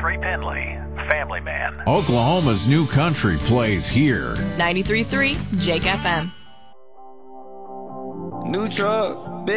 Trey Penley, Family Man. Oklahoma's new country plays here. 93.3 Jake FM. New truck.